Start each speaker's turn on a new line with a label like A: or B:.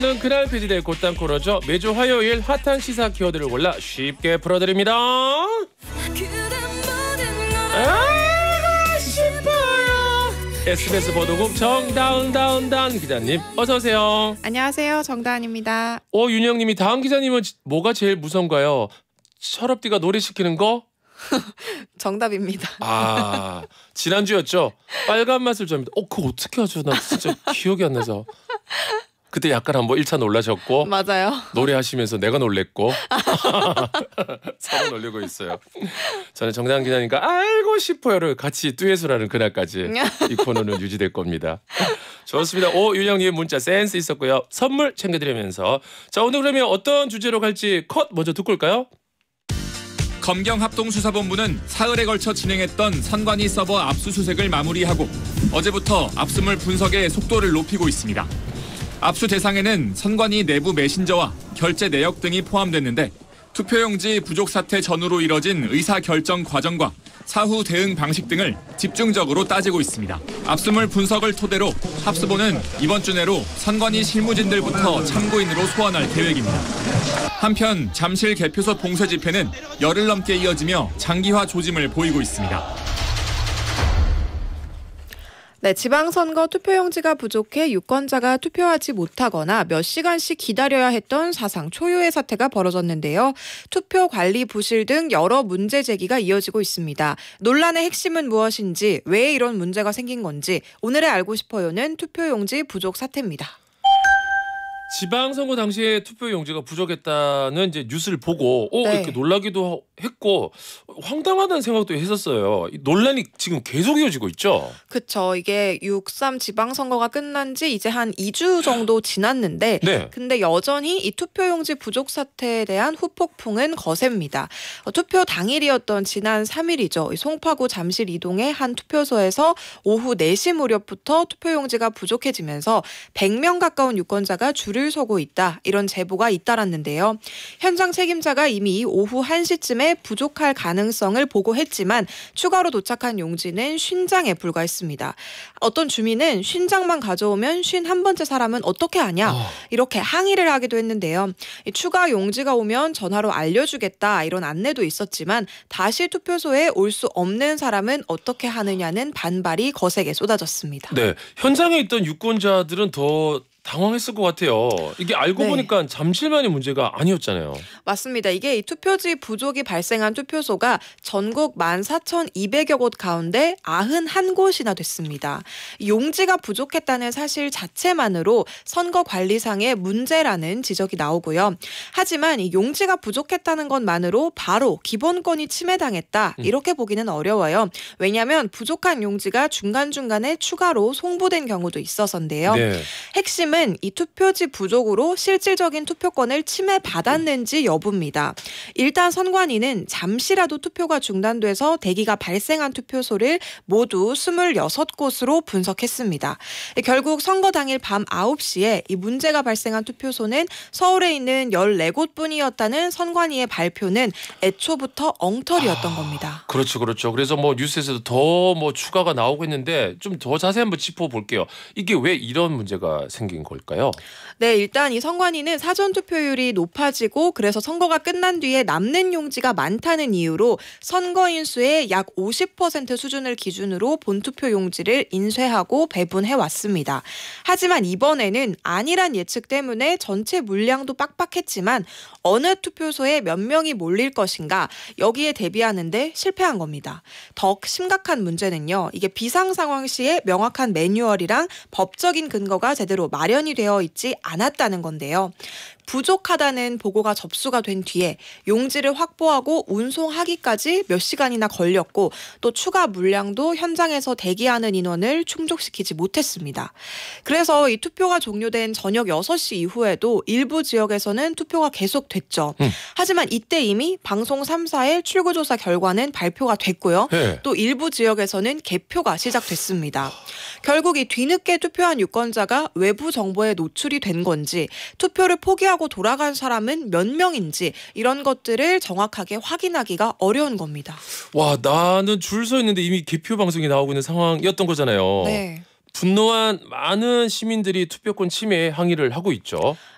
A: 는 그날 폐지될 곧단 코너죠. 매주 화요일 핫한 시사 키워드를 골라 쉽게 풀어드립니다. 알고 싶어요. SBS 보도국 정다은 기자님 어서 오세요.
B: 안녕하세요, 정다은입니다.
A: 윤영님이 다은 기자님은 뭐가 제일 무서운가요? 철업디가 노래 시키는 거?
B: 정답입니다.
A: 지난주였죠. 빨간 맛을 줍니다. 그거 어떻게 하죠? 나 진짜 기억이 안 나서. 그때 약간 한번 1차 놀라셨고
B: 맞아요.
A: 노래하시면서 내가 놀랬고 서로 놀리고 있어요. 저는 정다은 기자님과 알고 싶어요를 같이 듀엣을 하는 그날까지 이 코너는 유지될 겁니다. 좋습니다. 윤영님 문자 센스 있었고요. 선물 챙겨드리면서 자, 오늘 그러면 어떤 주제로 갈지 컷 먼저 듣고 올까요?
C: 검경합동수사본부는 사흘에 걸쳐 진행했던 선관위 서버 압수수색을 마무리하고 어제부터 압수물 분석의 속도를 높이고 있습니다. 압수 대상에는 선관위 내부 메신저와 결제 내역 등이 포함됐는데 투표용지 부족 사태 전후로 이뤄진 의사결정 과정과 사후 대응 방식 등을 집중적으로 따지고 있습니다. 압수물 분석을 토대로 합수본은 이번 주 내로 선관위 실무진들부터 참고인으로 소환할 계획입니다. 한편 잠실 개표소 봉쇄 집회는 열흘 넘게 이어지며 장기화 조짐을 보이고 있습니다.
B: 네, 지방선거 투표용지가 부족해 유권자가 투표하지 못하거나 몇 시간씩 기다려야 했던 사상 초유의 사태가 벌어졌는데요. 투표 관리 부실 등 여러 문제 제기가 이어지고 있습니다. 논란의 핵심은 무엇인지, 왜 이런 문제가 생긴 건지 오늘의 알고 싶어요는 투표용지 부족 사태입니다.
A: 지방선거 당시에 투표용지가 부족했다는 이제 뉴스를 보고
B: 네.
A: 이렇게 놀라기도 했고 황당하다는 생각도 했었어요. 이 논란이 지금 계속 이어지고 있죠.
B: 그렇죠. 이게 6.3 지방선거가 끝난 지 이제 한 2주 정도 지났는데
A: 네.
B: 근데 여전히 이 투표용지 부족 사태에 대한 후폭풍은 거셉니다. 투표 당일이었던 지난 3일이죠. 송파구 잠실 이동의 한 투표소에서 오후 4시 무렵부터 투표용지가 부족해지면서 100명 가까운 유권자가 줄을 서고 있다. 이런 제보가 잇따랐는데요. 현장 책임자가 이미 오후 1시쯤에 부족할 가능성을 보고했지만 추가로 도착한 용지는 50장에 불과했습니다. 어떤 주민은 50장만 가져오면 51번째 사람은 어떻게 하냐 이렇게 항의를 하기도 했는데요. 추가 용지가 오면 전화로 알려주겠다 이런 안내도 있었지만 다시 투표소에 올 수 없는 사람은 어떻게 하느냐는 반발이 거세게 쏟아졌습니다.
A: 네, 현장에 있던 유권자들은 더 당황했을 것 같아요. 이게 알고 보니까 잠실만의 문제가 아니었잖아요.
B: 맞습니다. 이게 이 투표지 부족이 발생한 투표소가 전국 14,200여 곳 가운데 91곳이나 됐습니다. 용지가 부족했다는 사실 자체만으로 선거관리상의 문제라는 지적이 나오고요. 하지만 이 용지가 부족했다는 것만으로 바로 기본권이 침해당했다. 이렇게 보기는 어려워요. 왜냐하면 부족한 용지가 중간중간에 추가로 송부된 경우도 있어서인데요.
A: 네.
B: 핵심은 이 투표지 부족으로 실질적인 투표권을 침해받았는지 여부입니다. 일단 선관위는 잠시라도 투표가 중단돼서 대기가 발생한 투표소를 모두 26곳으로 분석했습니다. 결국 선거 당일 밤 9시에 이 문제가 발생한 투표소는 서울에 있는 14곳뿐이었다는 선관위의 발표는 애초부터 엉터리였던 겁니다.
A: 그렇죠. 그래서 뉴스에서도 더 추가가 나오고 있는데 좀 더 자세히 한번 짚어볼게요. 이게 왜 이런 문제가 생긴 걸까요?
B: 네, 일단 이 선관위는 사전 투표율이 높아지고 그래서 선거가 끝난 뒤에 남는 용지가 많다는 이유로 선거인 수의 약 50% 수준을 기준으로 본투표 용지를 인쇄하고 배분해 왔습니다. 하지만 이번에는 아니란 예측 때문에 전체 물량도 빡빡했지만 어느 투표소에 몇 명이 몰릴 것인가 여기에 대비하는데 실패한 겁니다. 더 심각한 문제는요. 이게 비상 상황 시에 명확한 매뉴얼이랑 법적인 근거가 제대로 마련이 되어 있지 않았다는 건데요. 부족하다는 보고가 접수가 된 뒤에 용지를 확보하고 운송하기까지 몇 시간이나 걸렸고 또 추가 물량도 현장에서 대기하는 인원을 충족시키지 못했습니다. 그래서 이 투표가 종료된 저녁 6시 이후에도 일부 지역에서는 투표가 계속됐죠. 하지만 이때 이미 방송 3사의 출구조사 결과는 발표가 됐고요.
A: 네.
B: 또 일부 지역에서는 개표가 시작됐습니다. 결국 이 뒤늦게 투표한 유권자가 외부 정보에 노출이 된 건지 투표를 포기하고 돌아간 사람은 몇 명인지 이런 것들을 정확하게 확인하기가 어려운 겁니다.
A: 와, 나는 줄 서 있는데 이미 개표 방송이 나오고 있는 상황이었던 거잖아요.
B: 네.
A: 분노한 많은 시민들이 투표권 침해 항의를 하고 있죠.